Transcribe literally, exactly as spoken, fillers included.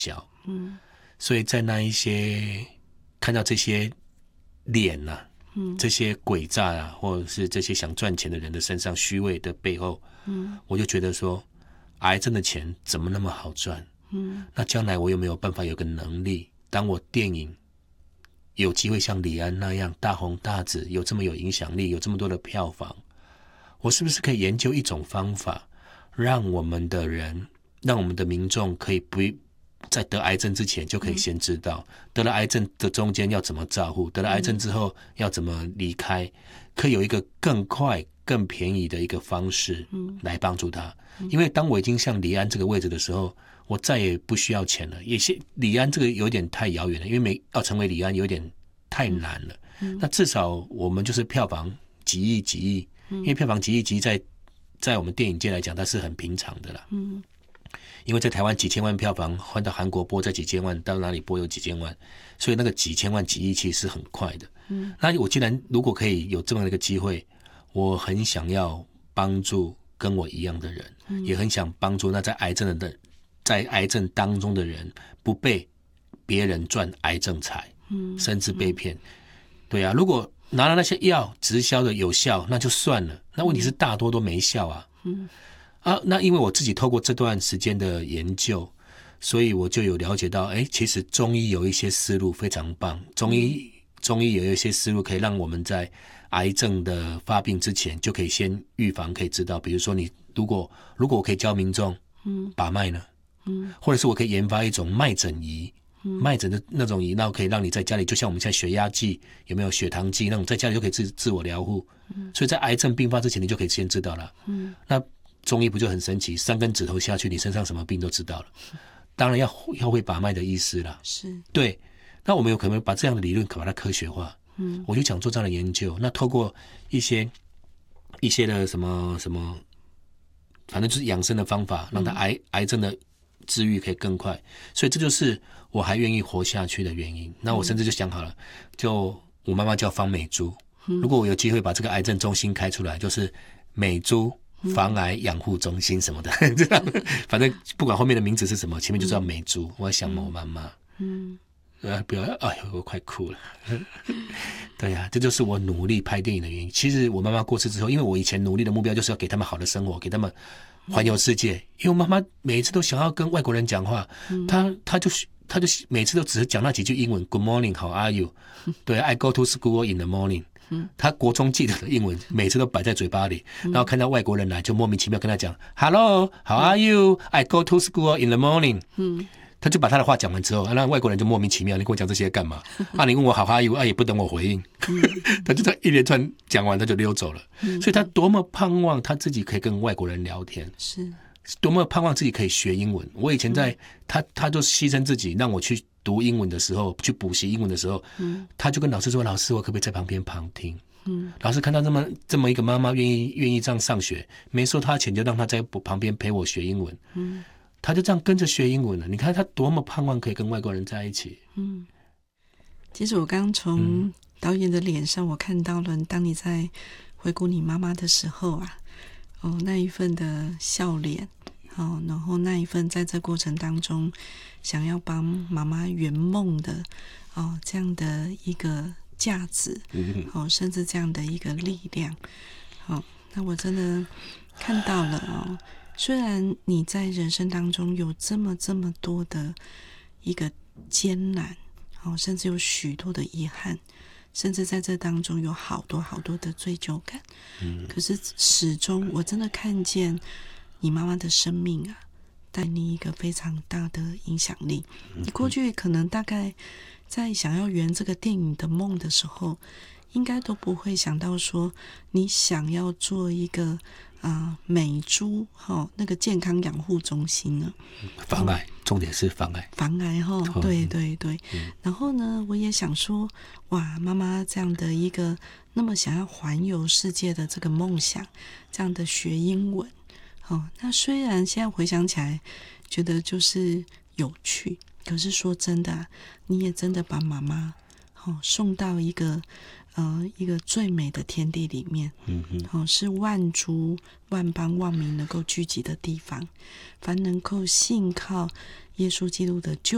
小，嗯，所以在那一些看到这些脸啊，嗯，这些诡诈啊，或者是这些想赚钱的人的身上虚伪的背后，嗯，我就觉得说，癌症的钱怎么那么好赚？嗯，那将来我有没有办法有个能力，当我电影有机会像李安那样大红大紫，有这么有影响力，有这么多的票房，我是不是可以研究一种方法，让我们的人，让我们的民众可以不在得癌症之前就可以先知道，嗯、得了癌症的中间要怎么照顾，得了癌症之后要怎么离开，可以有一个更快更便宜的一个方式来帮助他。嗯、因为当我已经像李安这个位置的时候，我再也不需要钱了。也是李安这个有点太遥远了，因为没要成为李安有点太难了。嗯、那至少我们就是票房几亿几亿，因为票房几亿几亿在在我们电影界来讲，它是很平常的啦。嗯，因为在台湾几千万票房换到韩国播在几千万，到哪里播有几千万，所以那个几千万几亿其实是很快的。嗯，那我既然如果可以有这么一个机会，我很想要帮助跟我一样的人，嗯、也很想帮助那在癌症的在癌症当中的人，不被别人赚癌症财，嗯，甚至被骗。嗯、对啊，如果拿了那些药直销的有效，那就算了。那问题是大多都没效啊。嗯。啊，那因为我自己透过这段时间的研究，所以我就有了解到，哎，其实中医有一些思路非常棒。中医中医有一些思路可以让我们在癌症的发病之前就可以先预防，可以知道。比如说你如果如果我可以教民众，嗯，把脉呢，嗯，或者是我可以研发一种脉诊仪。脉诊的那种仪，那可以让你在家里，就像我们现在血压计有没有血糖计那种，在家里就可以自自我疗护。嗯、所以在癌症并发之前，你就可以先知道了。嗯，那中医不就很神奇？三根指头下去，你身上什么病都知道了。当然要要会把脉的医师啦。是，对。那我们有可能把这样的理论把它科学化。嗯，我就想做这样的研究。那透过一些一些的什么什么，反正就是养生的方法，让他癌、嗯、癌症的治愈可以更快。所以这就是我还愿意活下去的原因。那我甚至就想好了，就我妈妈叫方美珠。如果我有机会把这个癌症中心开出来，就是美珠防癌养护中心什么的，这样，反正不管后面的名字是什么，前面就叫美珠。我想我妈妈，嗯，呃，不要，哎呦，我快哭了。对呀、啊，这就是我努力拍电影的原因。其实我妈妈过世之后，因为我以前努力的目标就是要给他们好的生活，给他们环游世界。因为我妈妈每一次都想要跟外国人讲话，她她就她就每次都只是讲那几句英文 ，Good morning, how are you？ 对 ，I go to school in the morning。他国中记得的英文每次都摆在嘴巴里，然后看到外国人来就莫名其妙跟他讲 Hello, how are you? I go to school in the morning。 他就把他的话讲完之后，那外国人就莫名其妙，你跟我讲这些干嘛？啊，你问我 How are you？ 啊，也不等我回应。他就这一连串讲完他就溜走了。所以他多么盼望他自己可以跟外国人聊天，是多么盼望自己可以学英文。我以前在他他就牺牲自己让我去读英文的时候，去补习英文的时候，嗯，他就跟老师说：“老师，我可不可以在旁边旁听？”嗯，老师看到这么这么一个妈妈愿意愿意这样上学，没收他钱就让他在旁边陪我学英文，嗯，他就这样跟着学英文了。你看他多么盼望可以跟外国人在一起。嗯， 其实我刚从导演的脸上，我看到了，当你在回顾你妈妈的时候啊，哦，那一份的笑脸。哦，然后那一份在这过程当中想要帮妈妈圆梦的哦，这样的一个价值，哦，甚至这样的一个力量，哦，那我真的看到了哦。虽然你在人生当中有这么这么多的一个艰难，哦，甚至有许多的遗憾，甚至在这当中有好多好多的追究感，嗯，可是始终我真的看见你妈妈的生命啊，带你一个非常大的影响力。你过去可能大概在想要圆这个电影的梦的时候，应该都不会想到说你想要做一个啊、呃、美珠哈、哦、那个健康养护中心呢， 防癌、哦，重点是防癌， 防癌哈、哦，对对对、嗯。然后呢，我也想说，哇，妈妈这样的一个那么想要环游世界的这个梦想，这样的学英文。哦，那虽然现在回想起来觉得就是有趣，可是说真的、啊，你也真的把妈妈哦送到一个呃一个最美的天地里面，嗯嗯，哦，是万族万邦万民能够聚集的地方，凡能够信靠耶稣基督的救